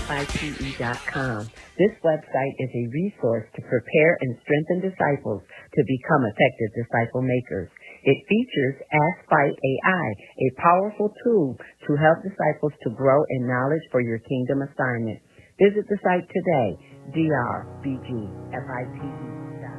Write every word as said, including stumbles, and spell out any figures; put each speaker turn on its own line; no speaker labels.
I T E dot com. This website is a resource to prepare and strengthen disciples to become effective disciple makers. It features Ask Fight A I, a powerful tool to help disciples to grow in knowledge for your kingdom assignment. Visit the site today, D R B G F I T E